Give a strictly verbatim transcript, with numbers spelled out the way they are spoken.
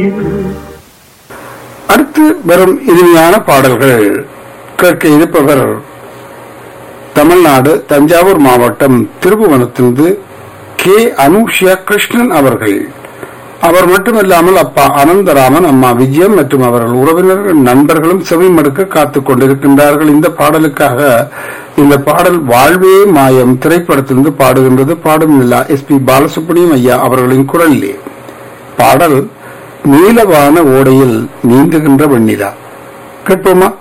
அடுத்து வரும் இனிமையான பாடல்கள் கேட்க இருப்பவர் தமிழ்நாடு தஞ்சாவூர் மாவட்டம் திருப்புவனத்திலிருந்து கே அனுஷியா கிருஷ்ணன் அவர்கள். அவர் மட்டுமல்லாமல் அப்பா அனந்தராமன், அம்மா விஜயம் மற்றும் அவர்கள் உறவினர்கள் நண்பர்களும் செவிமடுக்க காத்துக் கொண்டிருக்கின்றார்கள். இந்த பாடலுக்காக இந்த பாடல் வாழ்வே மாயம் திரைப்படத்திலிருந்து பாடுகின்றது. பாடும் நிலா எஸ் பி பாலசுப்ரமணியம் ஐயா அவர்களின் குரலிலே. பாடல் நீலவான ஓடையில் நீந்துகின்ற வெண்ணிலா. கேட்போமா?